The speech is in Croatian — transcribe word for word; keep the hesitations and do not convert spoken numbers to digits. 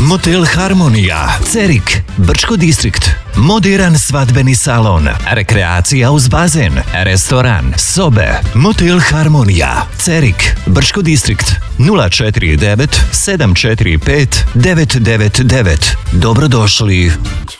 Motel Harmonija, Cerik, Brčko distrikt. Moderan svadbeni salon, rekreacija uz bazen, restoran, sobe. Motel Harmonija, Cerik, Brčko distrikt. nula četiri devet sedam četiri pet devet devet devet. Dobrodošli.